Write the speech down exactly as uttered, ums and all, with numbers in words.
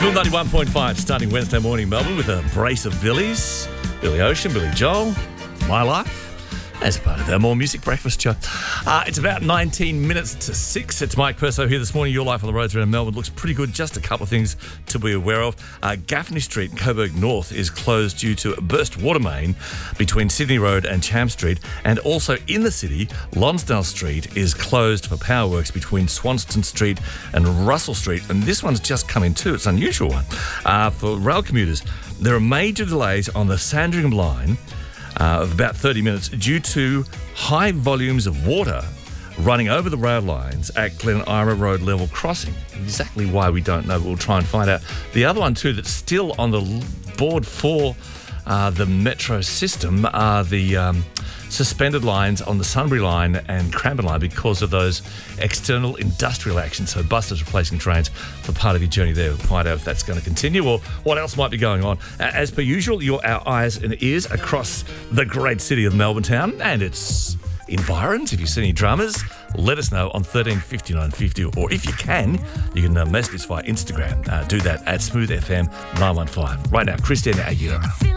Smooth ninety-one point five starting Wednesday morning, Melbourne, with a brace of Billies. Billy Ocean, Billy Joel, My Life, as part of our More Music Breakfast show. Uh, it's about nineteen minutes to six. It's Mike Perso here this morning. Your life on the roads around Melbourne looks pretty good. Just a couple of things to be aware of. Uh, Gaffney Street, Coburg North, is closed due to a burst water main between Sydney Road and Cham Street. And also in the city, Lonsdale Street is closed for power works between Swanston Street and Russell Street. And this one's just come in too. It's an unusual one. Uh, for rail commuters, there are major delays on the Sandringham line Uh, of about thirty minutes due to high volumes of water running over the rail lines at Glen Ira Road level crossing. Exactly why we don't know, but we'll try and find out. The other one too that's still on the board for uh, the metro system are the um, suspended lines on the Sunbury line and Cranbourne line because of those external industrial actions. So buses replacing trains for part of your journey there. We'll find out if that's going to continue or what else might be going on. As per usual, your our eyes and ears across the great city of Melbourne town and its environs. If you see any dramas, let us know on thirteen fifty-nine fifty, or if you can, you can uh, message us via Instagram. Uh, do that at Smooth F M nine one five. Right now, Christina Aguilera.